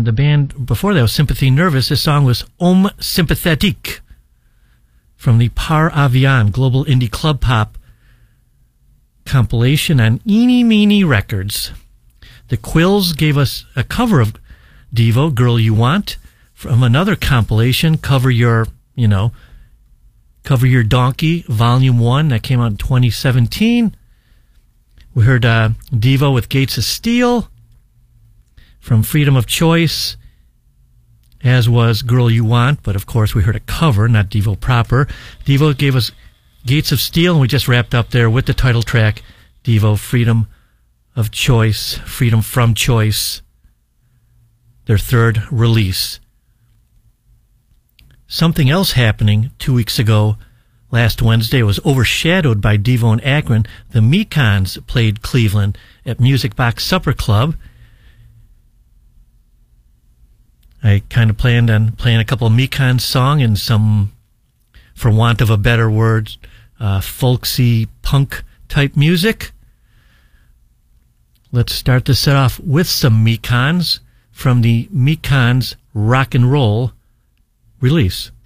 the band before that was Sympathy Nervous. This song was Homme Sympathique from the Par Avion Global Indie Club Pop compilation on Eeny Meeny Records. The Quills gave us a cover of Devo, Girl You Want, from another compilation, Cover Your Donkey, Volume 1, that came out in 2017. We heard Devo with Gates of Steel from Freedom of Choice, as was Girl You Want, but of course we heard a cover, not Devo proper. Devo gave us Gates of Steel, and we just wrapped up there with the title track, Devo, Freedom of Choice, Freedom from Choice, their third release. Something else happening 2 weeks ago, last Wednesday, was overshadowed by Devo and Akron. The Mekons played Cleveland at Music Box Supper Club. I kind of planned on playing a couple of Mekons songs and some, for want of a better word, folksy punk type music. Let's start the set off with some Mekons from the Mekons Rock and Roll release.